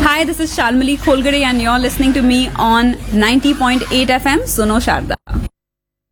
Hi, this is Shalmali Kholgare and you're listening to me on 90.8 FM, Suno Sharda.